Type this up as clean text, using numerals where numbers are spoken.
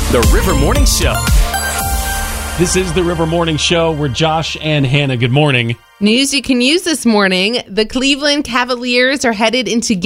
The River Morning Show. This is the River Morning Show. We're Josh and Hannah. Good morning. News you can use this morning. The Cleveland Cavaliers are headed into